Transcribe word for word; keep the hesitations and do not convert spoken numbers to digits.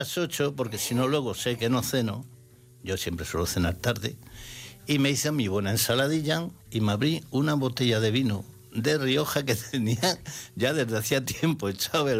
las ocho, porque si no luego sé que no ceno, yo siempre suelo cenar tarde, y me hice mi buena ensaladilla y me abrí una botella de vino de Rioja que tenía ya desde hacía tiempo echado el